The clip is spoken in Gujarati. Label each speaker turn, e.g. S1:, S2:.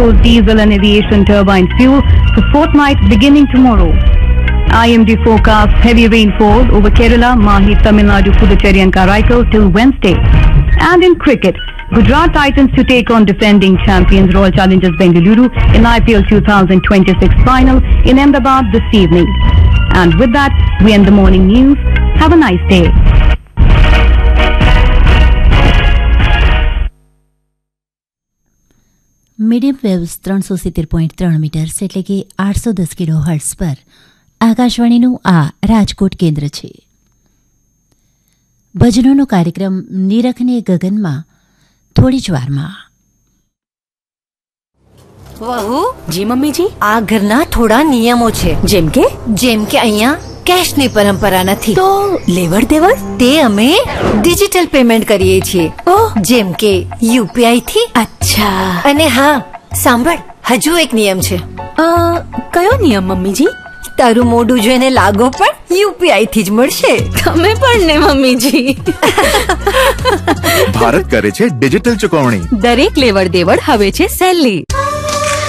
S1: petrol, diesel and aviation turbine fuel for fortnight beginning tomorrow. IMD forecasts heavy rainfall over Kerala, Mahi, Tamil Nadu, Puducherry and Karaikal till Wednesday. And in cricket, Gujarat Titans to take on defending champions Royal Challengers Bengaluru in IPL 2026 final in Ahmedabad this evening. And with that, we end the morning news. Have a nice day.
S2: Medium waves 370.3 metres એટલે કે 810 કિલો હર્ટ્ઝ પર આકાશવાણીનું આ રાજકોટ કેન્દ્ર છે. ભજનોનો કાર્યક્રમ નિરખને ગગનમાં થોડી જ વારમાં.
S3: વહુ જી મમ્મીજી, આ ઘરના થોડા નિયમો છે. જેમ કે અહીંયા કેશની પરંપરા નથી, તો લેવડ દેવડ તે અમે ડિજિટલ પેમેન્ટ કરીએ છીએ. જેમ કે યુપીઆઈ થી. અચ્છા. અને હા સાંભળ, હજુ એક નિયમ છે. કયો નિયમ મમ્મીજી? તારું મોઢું જોઈને લાગો પણ યુપીઆઈ થી જ મળશે. તમે પણ ને મમ્મીજી.
S4: ભારત કરે છે ડિજિટલ ચુકવણી.
S3: દરેક લેવડ દેવડ હવે છે સહેલી.